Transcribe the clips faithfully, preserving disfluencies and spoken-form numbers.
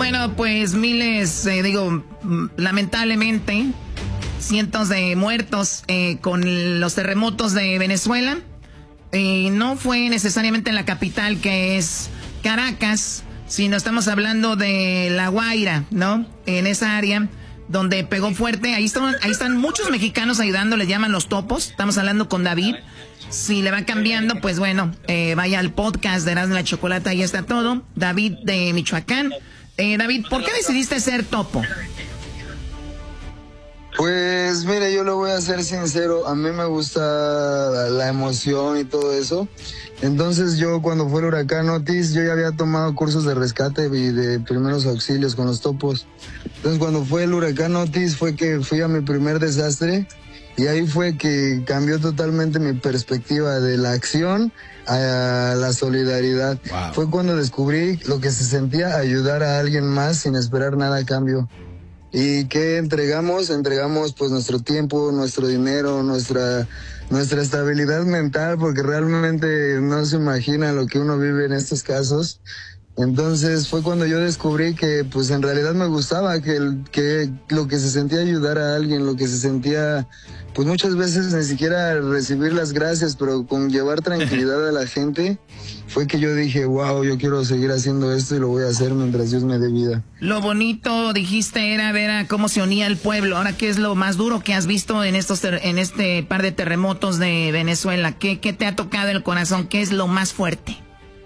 Bueno, pues miles, eh, digo, lamentablemente, cientos de muertos eh, con los terremotos de Venezuela. Eh, no fue necesariamente en la capital, que es Caracas, sino estamos hablando de La Guaira, ¿no? En esa área donde pegó fuerte. Ahí están, ahí están muchos mexicanos ayudando, les llaman los topos. Estamos hablando con David. Si le va cambiando, pues bueno, eh, vaya al podcast de Erasmo y la Chocolata, ahí está todo. David de Michoacán. Eh, David, ¿por qué decidiste ser topo? Pues mire, yo lo voy a ser sincero, a mí me gusta la emoción y todo eso. Entonces yo cuando fue el huracán Otis, yo ya había tomado cursos de rescate y de primeros auxilios con los topos. Entonces cuando fue el huracán Otis fue que fui a mi primer desastre y ahí fue que cambió totalmente mi perspectiva de la acción a la solidaridad. Wow. Fue cuando descubrí lo que se sentía ayudar a alguien más sin esperar nada a cambio. ¿Y qué entregamos? Entregamos pues nuestro tiempo, nuestro dinero, nuestra nuestra estabilidad mental, porque realmente no se imagina lo que uno vive en estos casos. Entonces fue cuando yo descubrí que pues en realidad me gustaba, que, el, que lo que se sentía ayudar a alguien, lo que se sentía pues muchas veces ni siquiera recibir las gracias, pero con llevar tranquilidad a la gente, fue que yo dije, wow, yo quiero seguir haciendo esto y lo voy a hacer mientras Dios me dé vida. Lo bonito, dijiste, era ver a cómo se unía el pueblo. Ahora, ¿qué es lo más duro que has visto en estos en este par de terremotos de Venezuela? ¿Qué, qué te ha tocado el corazón? ¿Qué es lo más fuerte?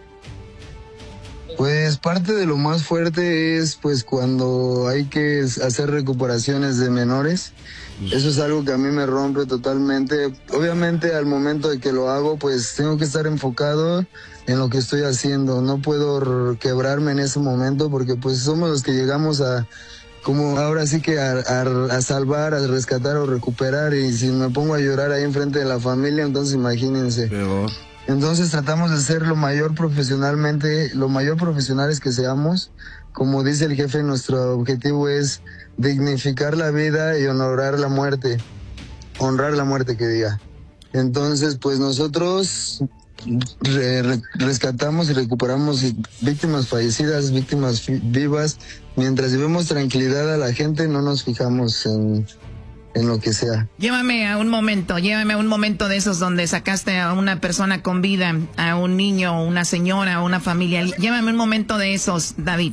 Pues parte de lo más fuerte es pues cuando hay que hacer recuperaciones de menores. Eso es algo que a mí me rompe totalmente. Obviamente al momento de que lo hago pues tengo que estar enfocado en lo que estoy haciendo. No puedo quebrarme en ese momento porque pues somos los que llegamos a, como ahora sí que a, a, a salvar, a rescatar o recuperar, y si me pongo a llorar ahí enfrente de la familia, entonces imagínense. Pero... Entonces tratamos de ser lo mayor profesionalmente, lo mayor profesionales que seamos. Como dice el jefe, nuestro objetivo es dignificar la vida y honrar la muerte, honrar la muerte que diga. Entonces, pues nosotros re, re, rescatamos y recuperamos víctimas fallecidas, víctimas vivas. Mientras llevemos tranquilidad a la gente, no nos fijamos en... en lo que sea. Llévame a un momento, llévame a un momento de esos donde sacaste a una persona con vida, a un niño, una señora, una familia. Llévame un momento de esos, David.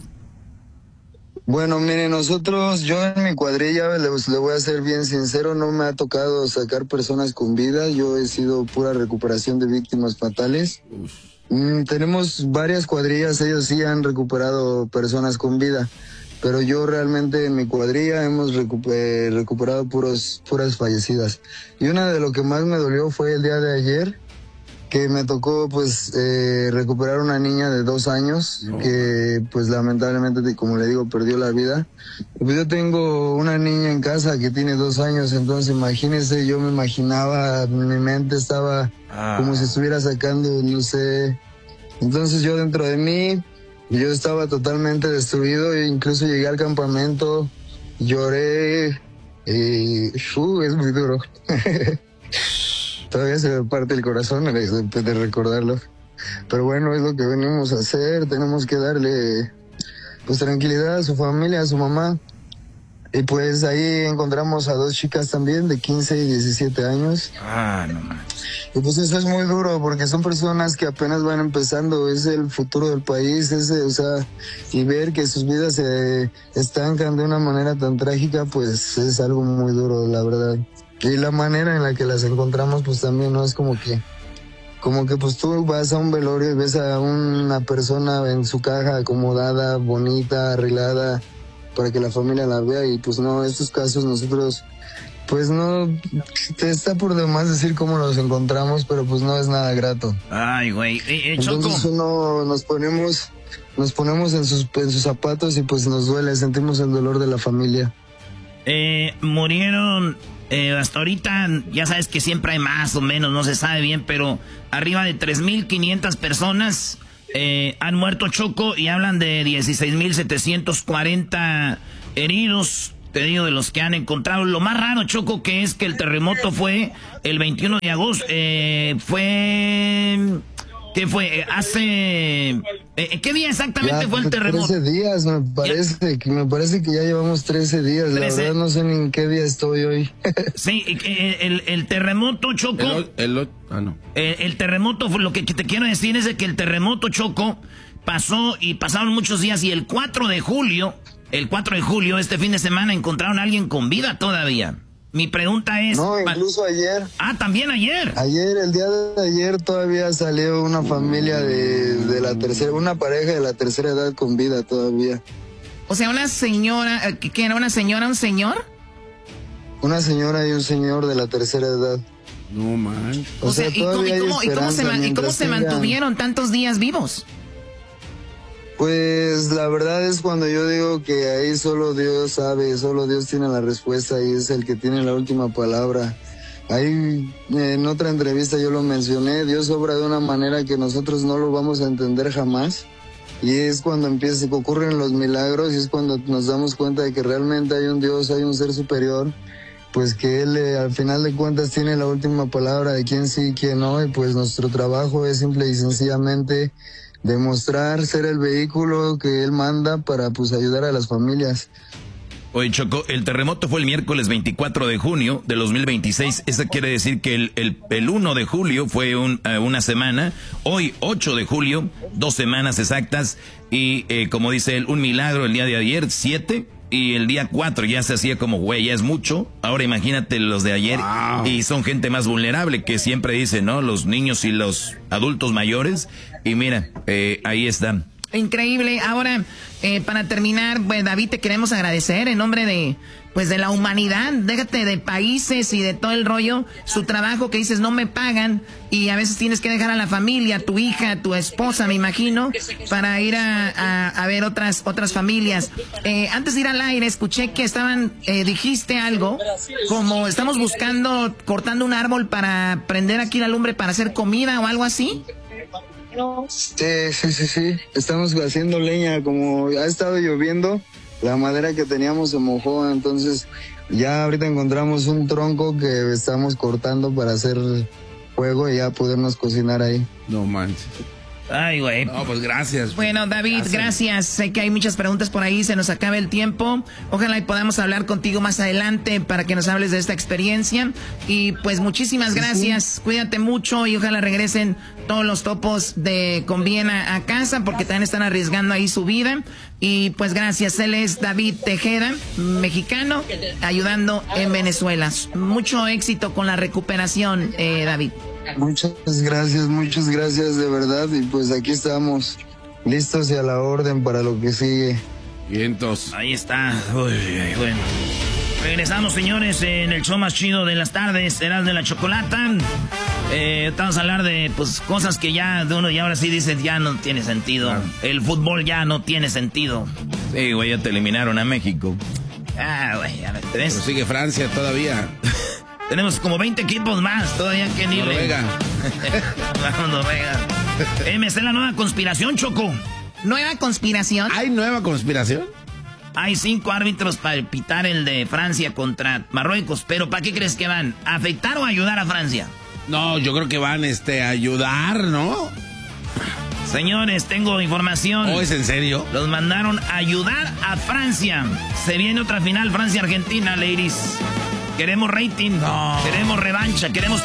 Bueno, mire, nosotros, yo en mi cuadrilla, le, le voy a ser bien sincero, no me ha tocado sacar personas con vida, yo he sido pura recuperación de víctimas fatales. Mm, tenemos varias cuadrillas, ellos sí han recuperado personas con vida. Pero yo realmente en mi cuadrilla hemos recuper, recuperado puros, puras fallecidas. Y una de lo que más me dolió fue el día de ayer, que me tocó pues eh, recuperar una niña de dos años, no. que pues lamentablemente, como le digo, perdió la vida. Pues yo tengo una niña en casa que tiene dos años, entonces imagínense, yo me imaginaba, mi mente estaba ah. como si estuviera sacando, no sé. Entonces yo dentro de mí... Yo estaba totalmente destruido e incluso llegué al campamento, lloré y uh, es muy duro. Todavía se me parte el corazón de, de recordarlo. Pero bueno, es lo que venimos a hacer, tenemos que darle pues tranquilidad a su familia, a su mamá. Y pues ahí encontramos a dos chicas también de quince y diecisiete años. Ah, no más. Y pues eso es muy duro porque son personas que apenas van empezando, es el futuro del país, es, o sea, y ver que sus vidas se estancan de una manera tan trágica, pues es algo muy duro, la verdad. Y la manera en la que las encontramos, pues también no es como que, como que pues tú vas a un velorio y ves a una persona en su caja acomodada, bonita, arreglada, para que la familia la vea, y pues no, estos casos nosotros, pues no, te está por demás decir cómo nos encontramos, pero pues no es nada grato. Ay, güey, eh, eh, Entonces Choco. uno nos ponemos, nos ponemos en sus, en sus zapatos y pues nos duele, sentimos el dolor de la familia. Eh, murieron, eh, hasta ahorita, ya sabes que siempre hay más o menos, no se sabe bien, pero arriba de tres mil quinientas personas Eh, han muerto, Choco, y hablan de dieciséis mil setecientos cuarenta heridos, te digo, de los que han encontrado. Lo más raro, Choco, que es que el terremoto fue el veintiuno de agosto, eh, fue ¿Qué fue? Hace... Eh, ¿Qué día exactamente ya, fue el terremoto? trece días, me parece, que me parece que ya llevamos trece días. trece. La verdad no sé ni en qué día estoy hoy. Sí, el, el terremoto, Choco... El, el, ah, no. El, el terremoto, lo que te quiero decir es de que el terremoto, Choco, pasó y pasaron muchos días y el cuatro de julio, el cuatro de julio, este fin de semana, encontraron a alguien con vida todavía. Mi pregunta es... No, incluso ayer. Ah, también ayer. Ayer, el día de ayer todavía salió una familia de, de la tercera, una pareja de la tercera edad con vida todavía. O sea, una señora, ¿qué era una señora, un señor? Una señora y un señor de la tercera edad. No, man. O, o sea, sea ¿y, cómo, y, cómo, ¿y cómo se, ¿y cómo se mantuvieron tantos días vivos? Pues la verdad es cuando yo digo que ahí solo Dios sabe, solo Dios tiene la respuesta y es el que tiene la última palabra. Ahí en otra entrevista yo lo mencioné, Dios obra de una manera que nosotros no lo vamos a entender jamás. Y es cuando empieza, ocurren los milagros y es cuando nos damos cuenta de que realmente hay un Dios, hay un ser superior, pues que Él eh, al final de cuentas tiene la última palabra de quién sí y quién no. Y pues nuestro trabajo es simple y sencillamente demostrar ser el vehículo que Él manda para pues ayudar a las familias. Oye, Choco, el terremoto fue el miércoles veinticuatro de junio de dos mil veintiséis. Eso quiere decir que el, el, el uno de julio fue un, uh, una semana. Hoy, ocho de julio, dos semanas exactas. Y eh, como dice él, un milagro el día de ayer, siete. Y el día cuatro ya se hacía como, güey, ya es mucho. Ahora imagínate los de ayer. Wow. Y son gente más vulnerable que siempre dicen, ¿no? Los niños y los adultos mayores. Y mira, eh, ahí están. Increíble. Ahora, eh, para terminar, pues, David, te queremos agradecer en nombre de, pues, de la humanidad. Déjate de países y de todo el rollo. Su trabajo que dices, no me pagan. Y a veces tienes que dejar a la familia, a tu hija, a tu esposa, me imagino, para ir a, a, a ver otras, otras familias. Eh, antes de ir al aire, escuché que estaban, eh, dijiste algo, como estamos buscando, cortando un árbol para prender aquí la lumbre para hacer comida o algo así. Sí, sí, sí, sí. Estamos haciendo leña, como ha estado lloviendo, la madera que teníamos se mojó, entonces ya ahorita encontramos un tronco que estamos cortando para hacer fuego y ya podernos cocinar ahí. No manches. Ay, güey. No, pues gracias. Bueno, David, gracias. gracias. Sé que hay muchas preguntas por ahí, se nos acaba el tiempo. Ojalá y podamos hablar contigo más adelante para que nos hables de esta experiencia. Y pues muchísimas sí, gracias. Sí. Cuídate mucho y ojalá regresen todos los topos de Conviena a casa porque también están arriesgando ahí su vida. Y pues gracias. Él es David Tejeda, mexicano, ayudando en Venezuela. Mucho éxito con la recuperación, eh, David. Muchas gracias, muchas gracias de verdad y pues aquí estamos listos y a la orden para lo que sigue. Vientos. Ahí está. Uy, bueno. Regresamos, señores, en el show más chido de las tardes, Erasmo de la Chocolata. Eh, vamos a hablar de pues cosas que ya de uno y ahora sí dice ya no tiene sentido. Claro. El fútbol ya no tiene sentido. Sí, güey, ya te eliminaron a México. Ah, güey, a ver, ¿tenés? Pero sigue Francia todavía. Tenemos como veinte equipos más todavía que ni Noruega. Vamos, Noruega. Eh, me está la nueva conspiración, Choco. ¿Nueva conspiración? ¿Hay nueva conspiración? Hay cinco árbitros para pitar el de Francia contra Marruecos. Pero ¿para qué crees que van? ¿A afectar o a ayudar a Francia? No, yo creo que van este, a ayudar, ¿no? Señores, tengo información. ¿Oh, es en serio? Los mandaron a ayudar a Francia. Se viene otra final, Francia-Argentina, ladies. Queremos rating, no. Queremos revancha, queremos